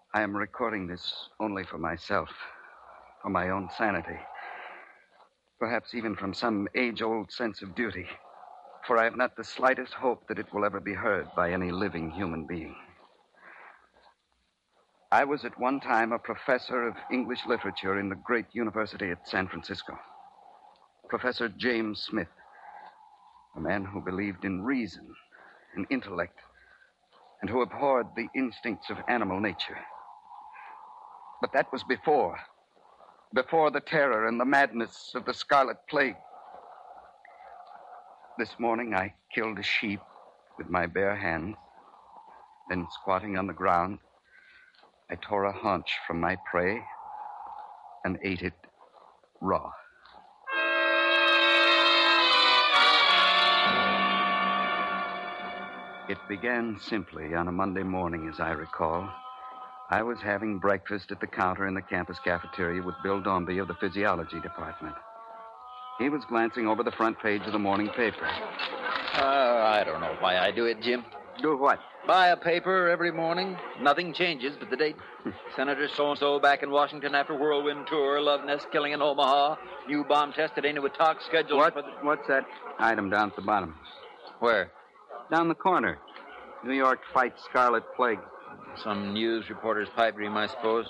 I am recording this only for myself, for my own sanity. Perhaps even from some age-old sense of duty. For I have not the slightest hope that it will ever be heard by any living human being. I was at one time a professor of English literature in the great university at San Francisco. Professor James Smith, a man who believed in reason and intellect, and who abhorred the instincts of animal nature. But that was before the terror and the madness of the Scarlet Plague. This morning I killed a sheep with my bare hands. Then, squatting on the ground, I tore a haunch from my prey and ate it raw. It began simply on a Monday morning, as I recall. I was having breakfast at the counter in the campus cafeteria with Bill Dombey of the physiology department. He was glancing over the front page of the morning paper. I don't know why I do it, Jim. Do what? Buy a paper every morning. Nothing changes but the date. Senator so-and-so back in Washington after whirlwind tour. Love nest killing in Omaha. New bomb test at Eniwetok scheduled for the... What's that item down at the bottom? Where? Down the corner. New York fights Scarlet Plague. Some news reporter's pipe dream, I suppose.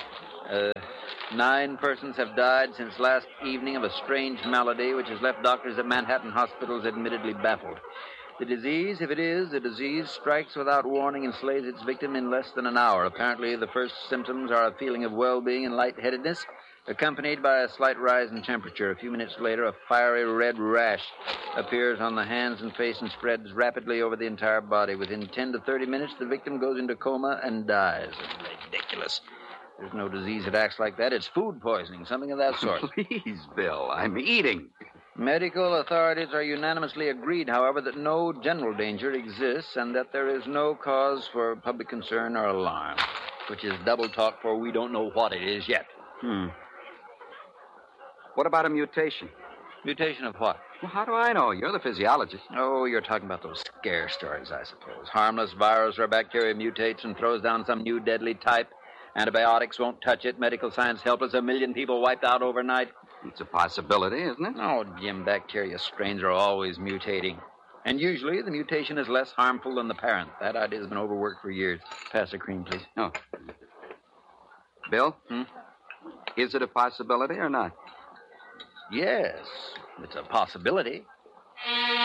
9 persons have died since last evening of a strange malady which has left doctors at Manhattan hospitals admittedly baffled. The disease, if it is a disease, strikes without warning and slays its victim in less than an hour. Apparently, the first symptoms are a feeling of well-being and lightheadedness, accompanied by a slight rise in temperature. A few minutes later, a fiery red rash appears on the hands and face and spreads rapidly over the entire body. Within 10 to 30 minutes, the victim goes into coma and dies. Ridiculous. There's no disease that acts like that. It's food poisoning, something of that sort. Please, Bill, I'm eating. Medical authorities are unanimously agreed, however, that no general danger exists and that there is no cause for public concern or alarm, which is double talk, for we don't know what it is yet. What about a mutation? Mutation of what? Well, how do I know? You're the physiologist. Oh, you're talking about those scare stories, I suppose. Harmless virus or bacteria mutates and throws down some new deadly type. Antibiotics won't touch it. Medical science helpless. 1 million people wiped out overnight. It's a possibility, isn't it? Oh, Jim, bacteria strains are always mutating. And usually the mutation is less harmful than the parent. That idea's been overworked for years. Pass the cream, please. Oh. Bill? Is it a possibility or not? Yes, it's a possibility.